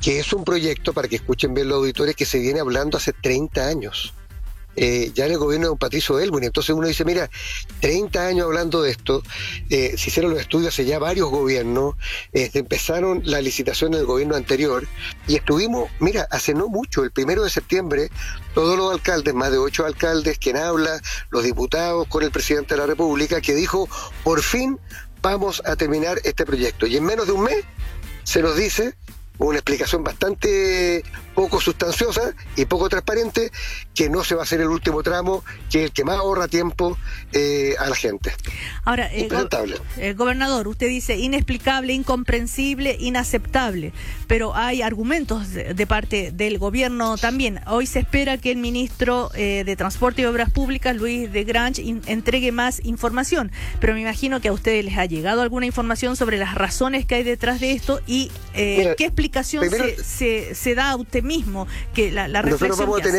que es un proyecto, para que escuchen bien los auditores, que se viene hablando hace 30 años. Ya en el gobierno de don Patricio Aylwin. Entonces uno dice, mira, 30 años hablando de esto, se hicieron los estudios hace ya varios gobiernos, empezaron la licitación del gobierno anterior, y estuvimos, mira, hace no mucho, el 1 de septiembre, todos los alcaldes, más de 8 alcaldes, quien habla, los diputados, con el presidente de la República, que dijo, por fin vamos a terminar este proyecto. Y en menos de un mes se nos dice, una explicación bastante poco sustanciosa y poco transparente, que no se va a hacer el último tramo, que es el que más ahorra tiempo a la gente. Ahora, gobernador, usted dice inexplicable, incomprensible, inaceptable, pero hay argumentos de parte del gobierno también. Hoy se espera que el ministro de Transporte y Obras Públicas, Luis de Grange, entregue más información, pero me imagino que a ustedes les ha llegado alguna información sobre las razones que hay detrás de esto y qué explicación se da a usted mismo, que la reflexión nosotros vamos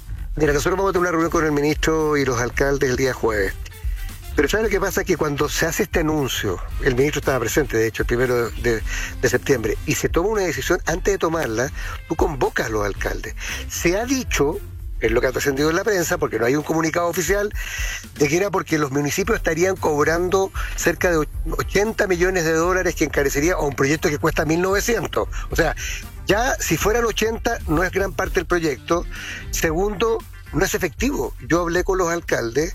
a tener una reunión con el ministro y los alcaldes el día jueves. Pero ¿sabes lo que pasa? Que cuando se hace este anuncio, el ministro estaba presente, de hecho, el 1 de septiembre, y se toma una decisión, antes de tomarla, tú convocas a los alcaldes. Se ha dicho, es lo que ha trascendido en la prensa, porque no hay un comunicado oficial, de que era porque los municipios estarían cobrando cerca de 80 millones de dólares que encarecería a un proyecto que cuesta 1.900. O sea, ya si fueran 80 no es gran parte del proyecto. Segundo, no es efectivo. Yo hablé con los alcaldes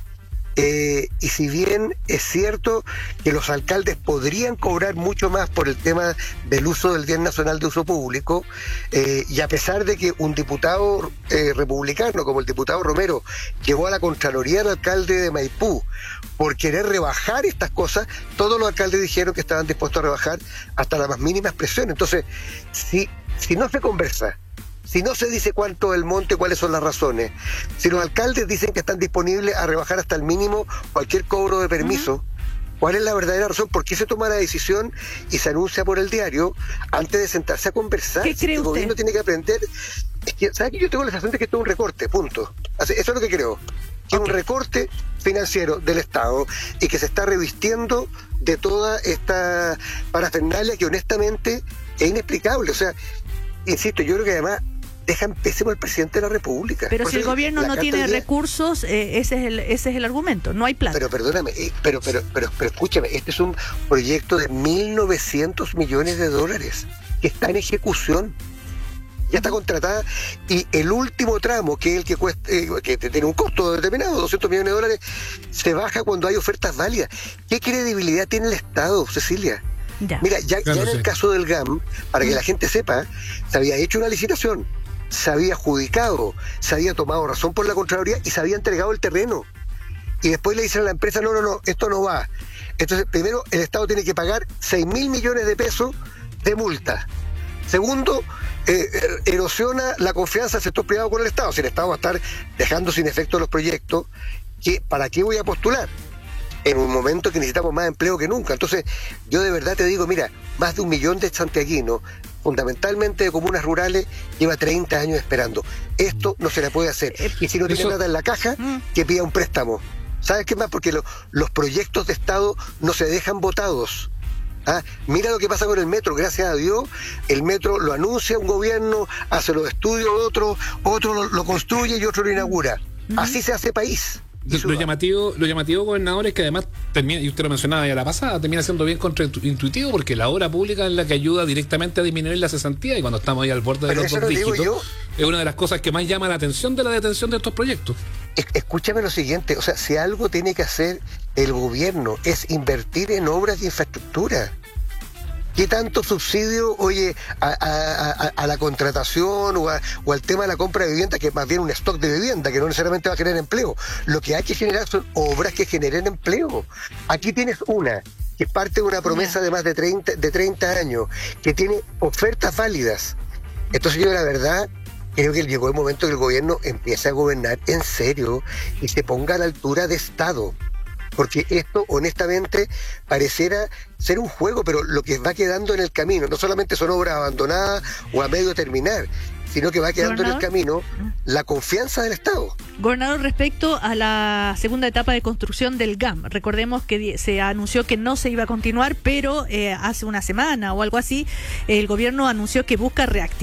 y si bien es cierto que los alcaldes podrían cobrar mucho más por el tema del uso del Bien Nacional de Uso Público, y a pesar de que un diputado republicano como el diputado Romero llevó a la Contraloría al alcalde de Maipú por querer rebajar estas cosas, todos los alcaldes dijeron que estaban dispuestos a rebajar hasta la más mínima expresión. Entonces, si no se conversa, si no se dice cuánto es el monte, cuáles son las razones, si los alcaldes dicen que están disponibles a rebajar hasta el mínimo cualquier cobro de permiso, ¿cuál es la verdadera razón? ¿Por qué se toma la decisión y se anuncia por el diario antes de sentarse a conversar? ¿Qué cree usted? El gobierno tiene que aprender. Es que, ¿sabe que yo tengo la sensación de que esto es un recorte? Punto. Eso es lo que creo. Que es un recorte financiero del Estado y que se está revistiendo de toda esta parafernalia que honestamente es inexplicable. O sea, insisto, yo creo que además dejan pésimo al presidente de la República. Pero si el gobierno no tiene recursos, ese es el argumento, no hay plata. Pero perdóname, pero escúchame, este es un proyecto de 1.900 millones de dólares que está en ejecución. Ya está contratada, y el último tramo, que es el que cuesta, que tiene un costo determinado, 200 millones de dólares, se baja cuando hay ofertas válidas. ¿Qué credibilidad tiene el Estado, Cecilia? Ya. Mira, ya en el caso del GAM, para que la gente sepa, se había hecho una licitación, se había adjudicado, se había tomado razón por la Contraloría y se había entregado el terreno. Y después le dicen a la empresa, no, esto no va. Entonces, primero, el Estado tiene que pagar 6.000 millones de pesos de multa. Segundo, erosiona la confianza del sector privado con el Estado. Si el Estado va a estar dejando sin efecto los proyectos, ¿para qué voy a postular? En un momento que necesitamos más empleo que nunca. Entonces, yo de verdad te digo, mira, más de 1 millón de santiaguinos, fundamentalmente de comunas rurales, lleva 30 años esperando. Esto no se le puede hacer. Y si no tiene nada en la caja, que pida un préstamo. ¿Sabes qué más? Porque los proyectos de Estado no se dejan botados. Mira lo que pasa con el metro, gracias a Dios, el metro lo anuncia un gobierno, hace los estudios otro lo construye y otro lo inaugura. Así se hace país. Lo llamativo, gobernador, es que además termina, y usted lo mencionaba ya la pasada, termina siendo bien contraintuitivo, porque la obra pública es la que ayuda directamente a disminuir la cesantía, y cuando estamos ahí al borde de los 2 dígitos, es una de las cosas que más llama la atención de la detención de estos proyectos. Escúchame lo siguiente, o sea, si algo tiene que hacer el gobierno es invertir en obras de infraestructura. ¿Qué tanto subsidio, a la contratación o al tema de la compra de vivienda, que es más bien un stock de vivienda, que no necesariamente va a generar empleo? Lo que hay que generar son obras que generen empleo. Aquí tienes una que parte de una promesa de más de 30 años, que tiene ofertas válidas. Entonces yo, la verdad, creo que llegó el momento que el gobierno empiece a gobernar en serio y se ponga a la altura de Estado. Porque esto, honestamente, pareciera ser un juego, pero lo que va quedando en el camino, no solamente son obras abandonadas o a medio terminar, sino que va quedando en el camino la confianza del Estado. Gobernador, respecto a la segunda etapa de construcción del GAM, recordemos que se anunció que no se iba a continuar, pero hace una semana o algo así, el gobierno anunció que busca reactivar